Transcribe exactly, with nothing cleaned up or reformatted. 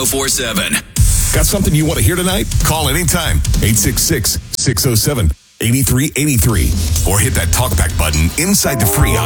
four seven. Got something you want to hear tonight? Call anytime. eight six six, six oh seven, eight three eight three. Or hit that talkback button inside the free